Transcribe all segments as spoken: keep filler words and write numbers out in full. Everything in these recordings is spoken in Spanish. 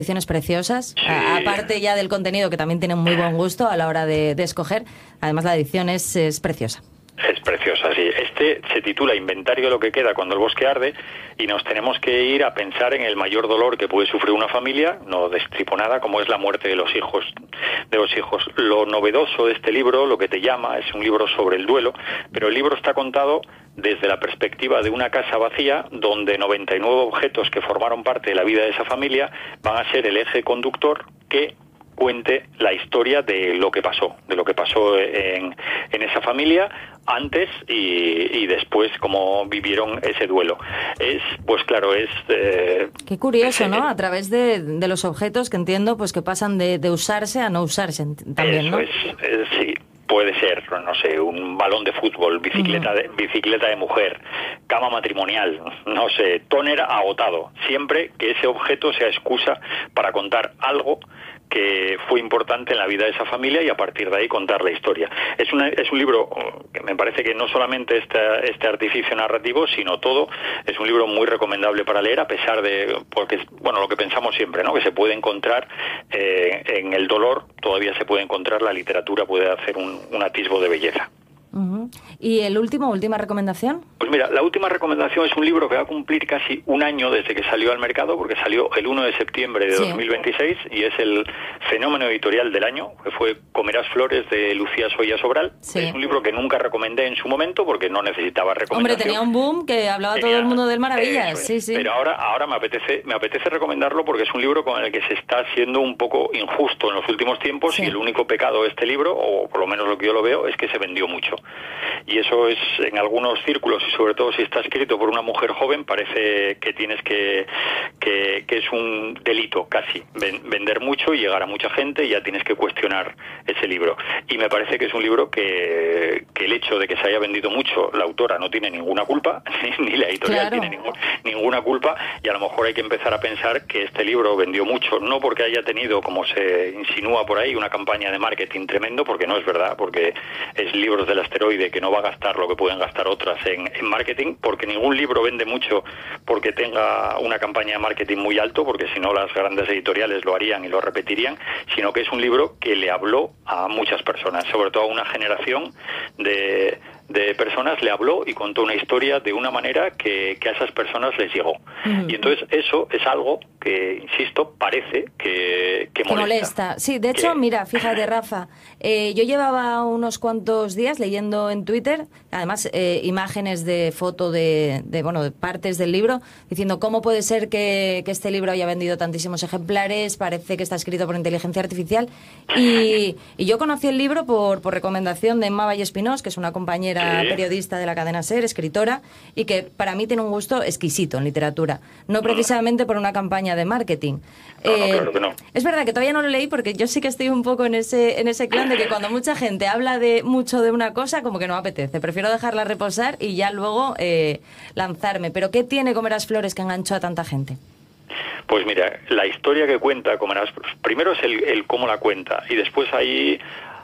ediciones preciosas, Sí. a- aparte ya del contenido, que también tiene muy buen gusto a la hora de, de escoger. Además, la edición es, es preciosa. Es preciosa, sí. Este se titula Inventario de lo que queda cuando el bosque arde, y nos tenemos que ir a pensar en el mayor dolor que puede sufrir una familia, no destripo nada, como es la muerte de los hijos, de los hijos. Lo novedoso de este libro, lo que te llama, es un libro sobre el duelo, pero el libro está contado desde la perspectiva de una casa vacía, donde noventa y nueve objetos que formaron parte de la vida de esa familia van a ser el eje conductor que cuente la historia de lo que pasó, de lo que pasó en, en esa familia antes y, y después, cómo vivieron ese duelo. Es, pues claro, es... Eh, Qué curioso, es, ¿no? A través de, de los objetos, que entiendo pues que pasan de, de usarse a no usarse también, eso ¿no? es, eh, sí. Puede ser, no sé, un balón de fútbol, bicicleta de, bicicleta de mujer, cama matrimonial, no sé, tóner agotado. Siempre que ese objeto sea excusa para contar algo que fue importante en la vida de esa familia y a partir de ahí contar la historia. Es, una, es un libro que me parece que no solamente este, este artificio narrativo, sino todo, es un libro muy recomendable para leer, a pesar de, porque bueno, lo que pensamos siempre, ¿no? Que se puede encontrar eh, en el dolor, todavía se puede encontrar, la literatura puede hacer un, un atisbo de belleza. Uh-huh. ¿Y el último, última recomendación? Pues mira, la última recomendación es un libro que va a cumplir casi un año desde que salió al mercado, porque salió el uno de septiembre de Sí. dos mil veintiséis, y es el fenómeno editorial del año, que fue Comerás flores, de Lucía Soya Sobral. Sí. Es un libro que nunca recomendé en su momento porque no necesitaba recomendación. Hombre, tenía un boom que hablaba Tenía- todo el mundo del Maravillas, eso es. sí, sí. Pero ahora, ahora me apetece, me apetece recomendarlo porque es un libro con el que se está siendo un poco injusto en los últimos tiempos, Sí. y el único pecado de este libro, o por lo menos lo que yo lo veo, es que se vendió mucho. Y eso es, en algunos círculos, y sobre todo si está escrito por una mujer joven, parece que tienes que, que, que es un delito casi, ven, vender mucho y llegar a mucha gente, y ya tienes que cuestionar ese libro. Y me parece que es un libro que, que el hecho de que se haya vendido mucho, la autora no tiene ninguna culpa, ni la editorial Claro. tiene ningún, ninguna culpa, y a lo mejor hay que empezar a pensar que este libro vendió mucho, no porque haya tenido, como se insinúa por ahí, una campaña de marketing tremendo, porque no es verdad, porque es Libros del Asteroide, que no va a gastar lo que pueden gastar otras en, en marketing, porque ningún libro vende mucho porque tenga una campaña de marketing muy alto, porque si no las grandes editoriales lo harían y lo repetirían, sino que es un libro que le habló a muchas personas, sobre todo a una generación de, de personas, le habló y contó una historia de una manera que, que a esas personas les llegó. Ujú. Y entonces eso es algo que, insisto, parece que, que Que molesta. molesta. Sí, de hecho, Que- mira, fíjate, Rafa, eh, yo llevaba unos cuantos días leyendo en Twitter, además, eh, imágenes de foto de, de, bueno, de partes del libro, diciendo cómo puede ser que, que este libro haya vendido tantísimos ejemplares, parece que está escrito por inteligencia artificial. Y, y yo conocí el libro por, por recomendación de Emma Valle Espinós, que es una compañera Sí. periodista de la cadena SER, escritora, y que para mí tiene un gusto exquisito en literatura, no precisamente por una campaña de marketing. No, no, claro que no. Es verdad que todavía no lo leí porque yo sí que estoy un poco en ese en ese clan de que cuando mucha gente habla de mucho de una cosa, como que no me apetece. Prefiero dejarla reposar y ya luego eh, lanzarme. Pero ¿qué tiene Comerás flores que enganchó a tanta gente? Pues mira, la historia que cuenta Comerás, primero es el, el cómo la cuenta, y después ahí,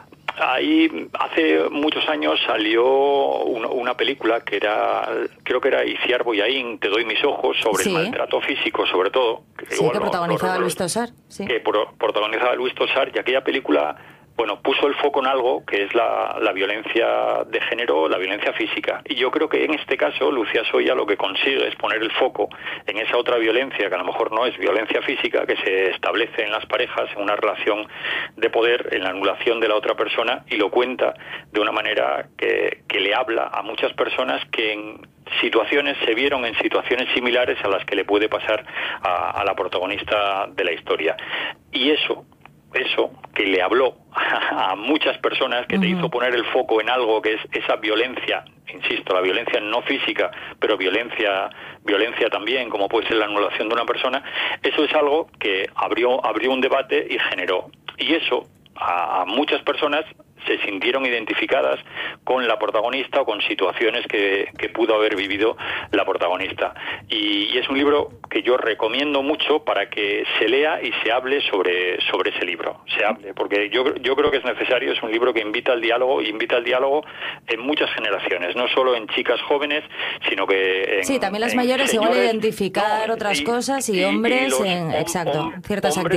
ahí hace muchos años salió una, una película que era, creo que era Iciar Boyaín, Te doy mis ojos, sobre Sí. el maltrato físico, sobre todo. Sí, igual que lo- protagonizaba lo- Luis Tosar. Sí. que pro- protagonizaba Luis Tosar, y aquella película, bueno, puso el foco en algo que es la, la violencia de género, la violencia física. Y yo creo que en este caso Lucía Soya lo que consigue es poner el foco en esa otra violencia, que a lo mejor no es violencia física, que se establece en las parejas, en una relación de poder, en la anulación de la otra persona, y lo cuenta de una manera que, que le habla a muchas personas que en situaciones se vieron en situaciones similares a las que le puede pasar a, a la protagonista de la historia. Y eso eso que le habló a muchas personas, que te Uh-huh. hizo poner el foco en algo que es esa violencia, insisto, la violencia no física, pero violencia violencia también, como puede ser la anulación de una persona, eso es algo que abrió abrió un debate y generó. Y eso a, a muchas personas se sintieron identificadas con la protagonista o con situaciones que, que pudo haber vivido la protagonista. Y, y es un libro que yo recomiendo mucho para que se lea y se hable sobre, sobre ese libro, se hable, porque yo, yo creo que es necesario, es un libro que invita al diálogo, invita al diálogo en muchas generaciones, no solo en chicas jóvenes, sino que en, sí, también las en mayores señores, igual identificar no, otras y, cosas y, y hombres y los, en, exacto, hom, ciertas hombres